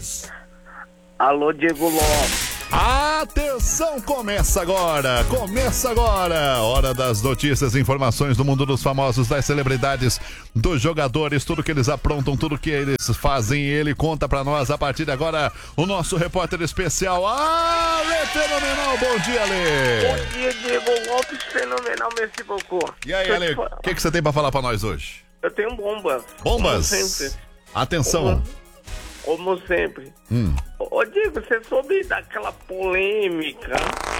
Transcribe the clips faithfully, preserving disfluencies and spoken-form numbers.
Alô, Diego Lopes. Atenção, começa agora, começa agora, hora das notícias, informações do mundo dos famosos, das celebridades, dos jogadores, tudo que eles aprontam, tudo que eles fazem, ele conta pra nós a partir de agora, o nosso repórter especial, Ale Fenomenal, bom dia, Ale! Bom dia, Diego Lopes, fenomenal, merci beaucoup. E aí, Ale, o que, que você tem pra falar pra nós hoje? Eu tenho bombas. Bombas? Como sempre. Atenção. Como, como sempre. Hum. Ô, Diego, você soube daquela polêmica?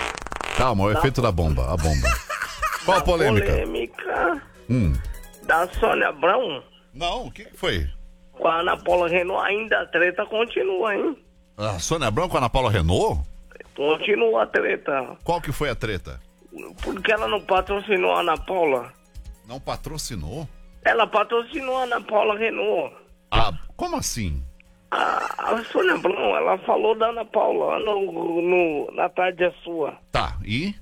Calma, o da... efeito da bomba, a bomba. Qual a polêmica? polêmica hum. da Sônia Abrão. Não, o que foi? Com a Ana Paula Renault, ainda a treta continua, hein? A Sônia Abrão com a Ana Paula Renault? Continua a treta. Qual que foi a treta? Porque ela não patrocinou a Ana Paula. Não patrocinou? Ela patrocinou a Ana Paula Renault. Ah, como assim? A, a Sônia Abrão, ela falou da Ana Paula no, no, na tarde é sua. Tá, e?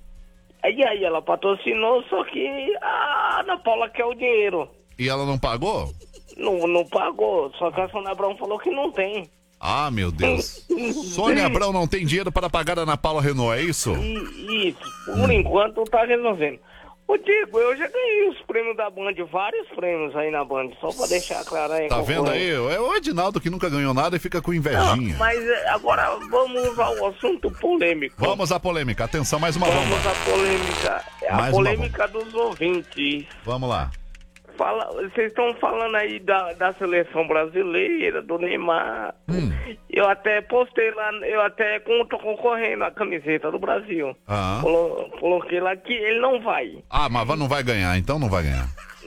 E aí ela patrocinou, só que a Ana Paula quer o dinheiro. E ela não pagou? Não, não pagou, só que a Sônia Abrão falou que não tem. Ah, meu Deus. Sônia Abrão não tem dinheiro para pagar a Ana Paula Renault, é isso? E, isso, por hum. enquanto tá resolvendo. Ô Diego, eu já ganhei os prêmios da Band, vários prêmios aí na Band, só pra deixar claro aí. Tá vendo aí? É o Edinaldo que nunca ganhou nada e fica com invejinha. Não, mas agora vamos ao assunto polêmico. Vamos à polêmica, atenção, mais uma bomba. Vamos à polêmica, é a polêmica dos ouvintes. Vamos lá. Fala, vocês estão falando aí da, da seleção brasileira, do Neymar. Hum. Eu até postei lá, eu até tô concorrendo a camiseta do Brasil. Ah. Colo, coloquei lá que ele não vai. Ah, mas não vai ganhar, então não vai ganhar.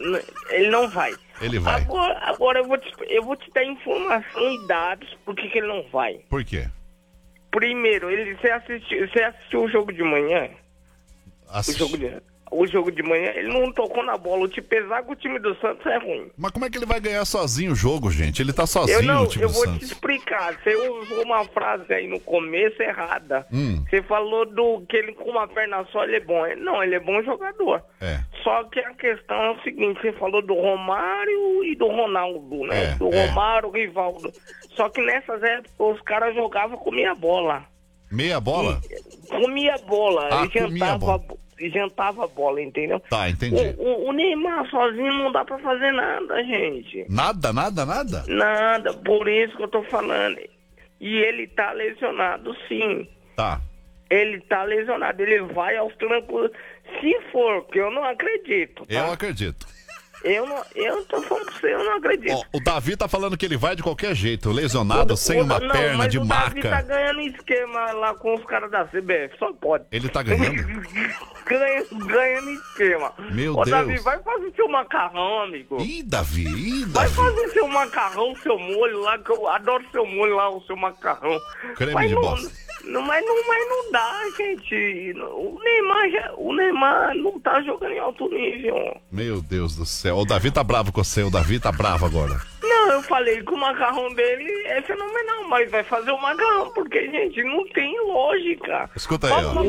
Ele não vai. Ele vai. Agora, agora eu, vou te, eu vou te dar informação e dados por que, que ele não vai. Por quê? Primeiro, ele, você, assistiu, você assistiu o jogo de manhã? Assisti. O jogo de O jogo de manhã, ele não tocou na bola. O time, apesar que o time do Santos é ruim. Mas como é que ele vai ganhar sozinho o jogo, gente? Ele tá sozinho, eu não, o time eu do vou Santos. te explicar. Você usou uma frase aí no começo errada. Hum. Você falou do que ele com uma perna só ele é bom. Não, ele é bom jogador. É. Só que a questão é o seguinte, você falou do Romário e do Ronaldo, né? É, do é. Romário, Rivaldo. Só que nessas épocas os caras jogavam com meia bola. Meia bola? E, comia bola. Ah, ele comia jantava bola. jantava a bola, entendeu? Tá, entendi. O, o, o Neymar sozinho não dá pra fazer nada, gente. Nada, nada, nada? Nada, por isso que eu tô falando. E ele tá lesionado, sim. Tá. Ele tá lesionado, ele vai aos trancos. Se for, que eu não acredito. Tá? Eu acredito. Eu não, eu tô falando pra você, eu não acredito. Ó, o Davi tá falando que ele vai de qualquer jeito, lesionado, O- sem o- uma não, perna mas de o marca. Davi tá ganhando esquema lá com os caras da C B F, só pode. Ele tá ganhando? Ganha, ganhando esquema. Meu Ô, Deus. Davi, vai fazer seu macarrão, amigo. Ih, Davi, ih, Vai Davi. fazer seu macarrão, seu molho lá, que eu adoro seu molho lá, o seu macarrão. Creme Mas de não, bosta. Não, mas, não, mas não dá, gente. O Neymar, já, o Neymar não tá jogando em alto nível. Meu Deus do céu. O Davi tá bravo com você, o Davi tá bravo agora. Não, eu falei que o macarrão dele é fenomenal, mas vai fazer o macarrão, porque, gente, não tem lógica. Escuta aí, ó.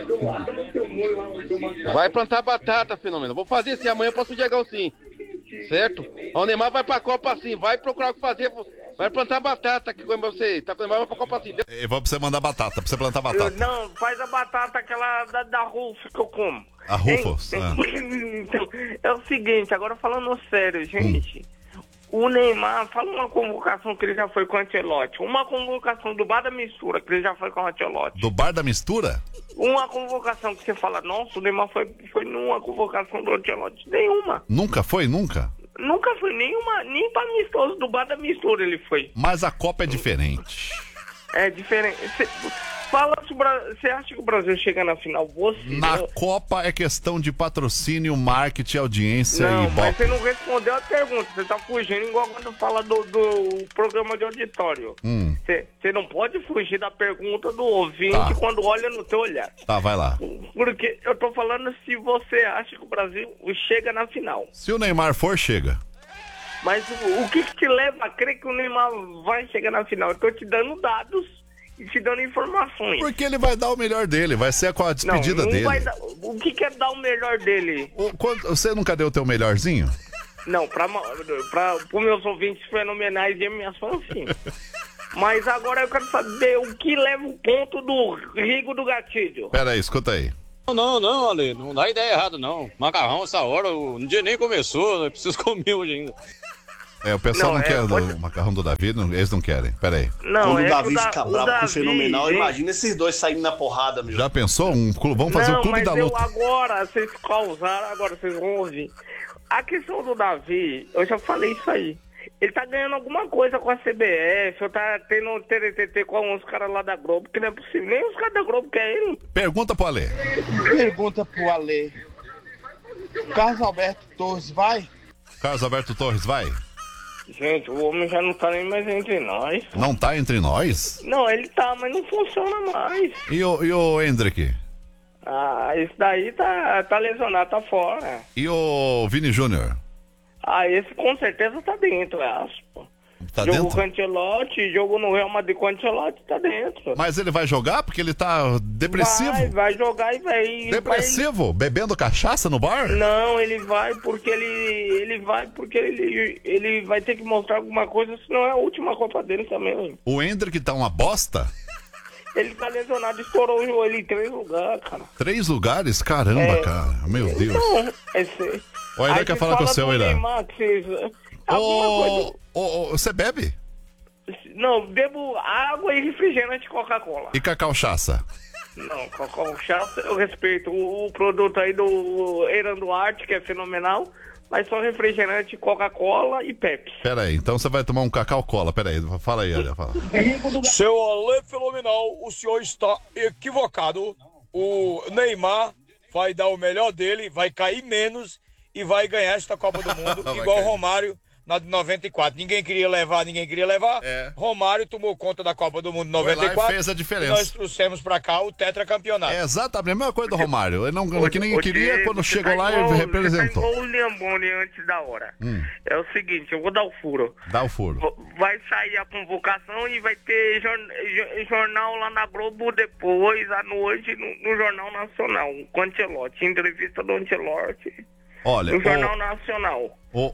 Vai plantar batata, fenômeno. Vou fazer assim, amanhã eu posso chegar sim. Certo? O Neymar vai pra Copa sim, vai procurar o que fazer. Vai plantar batata aqui com você. Tá com o Neymar, vai pra Copa sim. E vamos pra você mandar batata, pra você plantar batata. Eu- não, faz a batata aquela da, da Rufus que eu como. A Rufus? Hein? Ah. Então, é o seguinte, agora falando sério, gente. Hum. O Neymar, fala uma convocação que ele já foi com o Ancelotti. Uma convocação do Bar da Mistura, que ele já foi com o Ancelotti. Do Bar da Mistura? Uma convocação que você fala, nossa, o Neymar foi, foi numa convocação do Ancelotti. Nenhuma. Nunca foi, nunca? Nunca foi nenhuma, nem pra amistoso do Bar da Mistura ele foi. Mas a Copa é diferente. É diferente. Cê, fala se o Brasil. Você acha que o Brasil chega na final? Você. Na eu... Copa é questão de patrocínio, marketing, audiência não, e mas bola. você não respondeu a pergunta. Você tá fugindo igual quando fala do, do programa de auditório. Hum. Você, você não pode fugir da pergunta do ouvinte Tá. quando olha no teu olhar. Tá, vai lá. Porque eu tô falando se você acha que o Brasil chega na final. Se o Neymar for, chega. Mas o, o que, que te leva a crer que o Neymar vai chegar na final? Eu tô te dando dados e te dando informações. Porque ele vai dar o melhor dele, vai ser com a despedida não, não dele. Vai dar, o que, que é dar o melhor dele? O, quando, você nunca deu o teu melhorzinho? Não, pra, pra, pros meus ouvintes fenomenais e minhas fãs, sim. Mas agora eu quero saber o que leva o ponto do Rigo do Gatilho. Pera aí, escuta aí. Não, não, Ale, não dá ideia errada, não. Macarrão, essa hora, o dia nem começou, eu preciso comer hoje ainda. É, o pessoal Não, não, é, quer pode- o macarrão do Davi, não- eles não querem. Pera aí. Não, Quando é o que Davi Da- fica o bravo com o Davi, Fenomenal, gente, imagina esses dois saindo na porrada, meu. Já pensou? Um clube, vamos fazer não, o clube mas da eu luta. agora, vocês causaram, agora vocês vão ouvir. A questão do Davi, eu já falei isso aí. Ele tá ganhando alguma coisa com a C B F, ou tá tendo T T T T com uns caras lá da Globo, que não é possível. Nem os caras da Globo querem ele. Pergunta pro Alê. Pergunta pro Ale. Carlos Alberto Torres vai? Carlos Alberto Torres, vai? Gente, o homem já não tá nem mais entre nós. Não tá entre nós? Não, ele tá, mas não funciona mais. E o, e o Hendrick? Ah, esse daí tá, tá lesionado, tá fora. E o Vini Júnior? Ah, esse com certeza tá dentro, eu acho. pô. Tá Jogou dentro? com o Ancelotti, jogou no Real Madrid com o Ancelotti, tá dentro. Mas ele vai jogar porque ele tá depressivo? Vai, vai jogar e vai... Depressivo? Bebendo cachaça no bar? vai- Não, ele vai porque ele... Ele vai porque ele... Ele vai ter que mostrar alguma coisa, senão é a última Copa dele também. O Hendrick tá uma bosta? Ele tá lesionado, estourou o joelho em três lugares, cara. Três lugares? Caramba, É. cara. Meu Deus. Não, esse... O Aidan Aí quer você falar com o fala seu, do Aidan. Neymar, que vocês... Alguma Ô, coisa... ô, ô, você bebe? Não, bebo água e refrigerante Coca-Cola. E cacau chaça? Não, Coca-Cola eu respeito o, o produto aí do Eiran Duarte, que é fenomenal, mas só refrigerante Coca-Cola e Pepsi. Pera aí, então você vai tomar um cacau cola. Pera aí, fala aí, olha, fala. Seu Ale Fenomenal, o senhor está equivocado. O Neymar vai dar o melhor dele, vai cair menos e vai ganhar esta Copa do Mundo, Vai igual o cair. Romário na de noventa e quatro. Ninguém queria levar, ninguém queria levar. É. Romário tomou conta da Copa do Mundo de Foi lá noventa e e quatro. fez a diferença. E nós trouxemos pra cá o tetracampeonato. É exatamente a mesma coisa do Romário. Ele não, que ninguém Ô, queria, Diego, quando você chegou tá lá, igual- ele representou. Você tá igual o William Boni antes da hora. Hum. É o seguinte, eu vou dar o furo. Dá o furo. V- Vai sair a convocação e vai ter jor- jo- jornal lá na Globo depois, à noite, no, no Jornal Nacional, com o Ancelotti, entrevista do Ancelotti, Olha, no Jornal o, Nacional. o,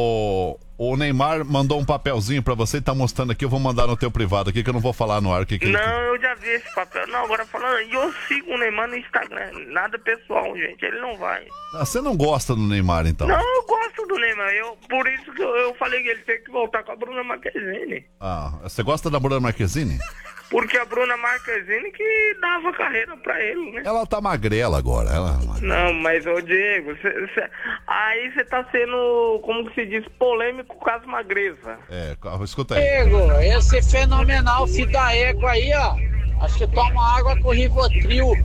o, o Neymar mandou um papelzinho pra você e tá mostrando aqui. Eu vou mandar no teu privado aqui, que eu não vou falar no ar. Que, que ele- Não, eu já vi esse papel. Não, agora falando, e eu sigo o Neymar no Instagram. Nada pessoal, gente. Ele não vai. Ah, você não gosta do Neymar, então? Não, eu gosto do Neymar. Eu, por isso que eu, eu falei que ele tem que voltar com a Bruna Marquezine. Ah, você gosta da Bruna Marquezine? Porque a Bruna Marquezine que dava carreira pra ele, né? Ela tá magrela agora. Ela... Não, mas, ô Diego, cê, cê- aí você tá sendo, como que se diz, polêmico com as magreza. É, escuta aí. Diego, esse fenomenal filho da égua aí, ó. Acho que toma água com Rivotril.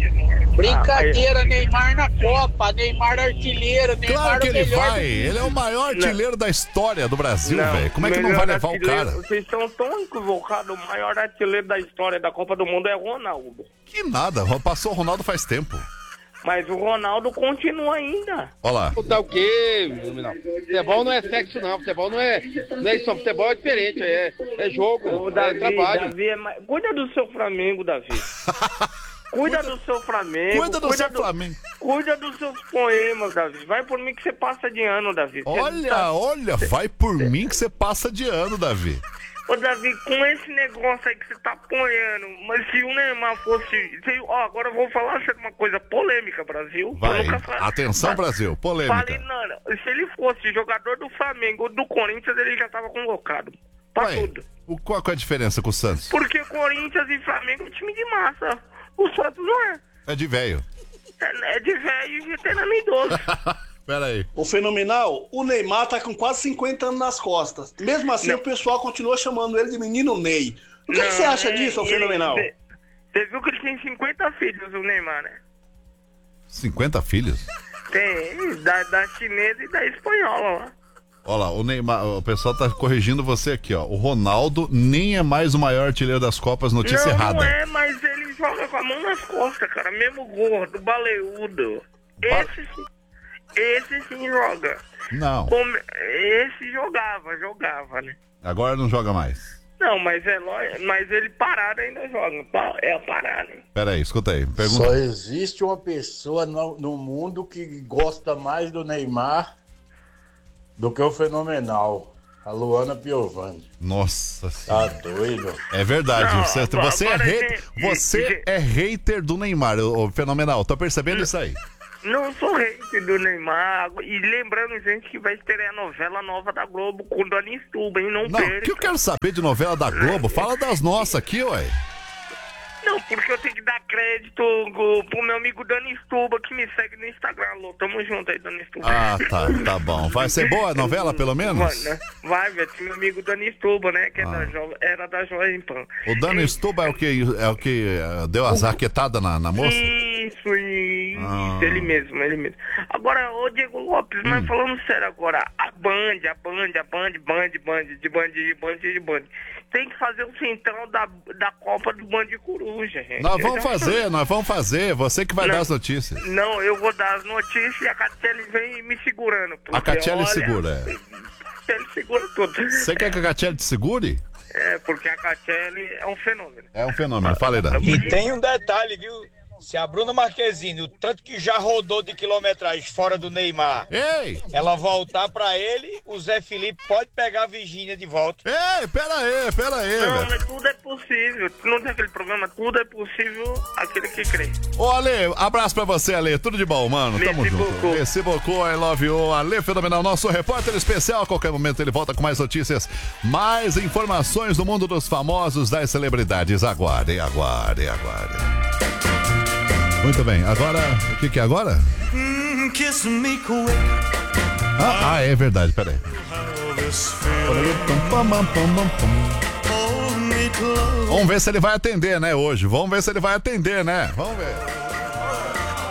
Brincadeira, Neymar na Copa, Neymar artilheiro, Neymar Claro que o ele melhor vai. do- Ele é o maior artilheiro da história do Brasil, Não, velho. Como é que não melhor vai levar o artilheiro- cara? Vocês estão tão equivocados, o maior artilheiro da história da Copa do Mundo é o Ronaldo. Que nada. Passou o Ronaldo faz tempo. Mas o Ronaldo continua ainda. Olha lá. Tá o quê, Fenomenal? Futebol não é sexo, não. Futebol não é, não é isso. Futebol é diferente. É, é jogo, Ô, é Davi, trabalho. Davi é mais... Cuida do seu Flamengo, Davi. Cuida do seu Flamengo. Cuida do seu Flamengo. Cuida dos seus poemas, Davi. Vai por mim que você passa de ano, Davi. Você Olha, tá- olha, vai por mim que você passa de ano, Davi. Ô, Davi, com esse negócio aí que você tá apoiando, mas se o Neymar fosse... Se, ó, agora eu vou falar sobre uma coisa polêmica, Brasil. Vai. Eu nunca fa- Atenção, fa- Brasil. Polêmica. Falei, não, não. Se ele fosse jogador do Flamengo ou do Corinthians, ele já tava convocado. Pra Ué, tudo. o, qual que é a diferença com o Santos? Porque Corinthians e Flamengo é um time de massa. O Santos não é. É de velho. É, é de velho e veterano idoso. Pera aí. O Fenomenal, o Neymar tá com quase cinquenta anos nas costas. Mesmo assim, Não. o pessoal continua chamando ele de menino Ney. O que, que Não, você acha é, disso, ô ele- Fenomenal? Você você viu que ele tem cinquenta filhos, o Neymar, né? cinquenta filhos? Tem, da, da chinesa e da espanhola lá. Olha lá, o Neymar, o pessoal tá corrigindo você aqui, ó. O Ronaldo nem é mais o maior artilheiro das Copas, notícia não, errada. não é, mas ele joga com a mão nas costas, cara. Mesmo gordo, baleudo. Esse, sim- esse sim joga. Não, Como- esse jogava, jogava, né? agora não joga mais. Não, mas é lógico, mas ele parado ainda joga. Pa- É a parada. hein? Pera aí, escuta aí. Pergunta. Só existe uma pessoa no, no mundo que gosta mais do Neymar do que o Fenomenal. A Luana Piovani. Nossa Tá doido. É verdade. Não, você você, é, agora, rei- gente, você gente. é hater do Neymar, ô, ô, fenomenal. Tô percebendo isso aí. Não sou hater do Neymar. E lembrando, gente, que vai estrear a novela nova da Globo com Dani Stuba, hein? Não, Não, o perca. que eu quero saber de novela da Globo? Fala das nossas aqui, ué. Não, porque eu tenho que dar crédito go- pro meu amigo Dani Stuba, que me segue no Instagram. Alô, tamo junto aí, Dani Stuba. Ah, tá, tá bom. Vai ser boa a novela, pelo menos? Vai, né? Vai, velho. Tem meu amigo Dani Stuba, né? Que é Ah. da jo... era da Jovem Pan. O Dani Stuba é o que, é o que eh, deu as raquetadas na, na moça? Isso, isso. Ah. Ele mesmo, ele mesmo. Agora, ô Diego Lopes, Hum. mas falando sério agora, a Band, a Band, a Band, Band, Band, de Band, de Band, de Band. Tem que fazer o central da, da Copa do Band Coruja, gente. Nós Eu vamos já fazer, falei. nós vamos fazer. Você que vai Não. dar as notícias. Não, eu vou dar as notícias e a Catiele vem me segurando. porque, A Catiele olha, segura, é. A Catiele segura tudo. Você quer que a Catiele te segure? É, porque a Catiele é um fenômeno. É um fenômeno. Fala aí, Dan. E tem um detalhe, viu? Se a Bruna Marquezine, o tanto que já rodou de quilometragem fora do Neymar, Ei! ela voltar pra ele, o Zé Felipe pode pegar a Virgínia de volta. Ei, pera aí, pera aí, Não, velho. mas tudo é possível. Não tem aquele programa, tudo é possível aquele que crê. Ô, Ale, abraço pra você, Ale. Tudo de bom, mano. Tamo Merci junto. beaucoup. Merci beaucoup, I love you. Ale Fenomenal, nosso repórter especial. A qualquer momento ele volta com mais notícias, mais informações do mundo dos famosos, das celebridades. Aguardem, aguardem, aguardem. Muito bem, agora, o que que é agora? Ah, ah, é verdade, peraí. Vamos ver se ele vai atender, né, hoje. Vamos ver se ele vai atender, né? Vamos ver.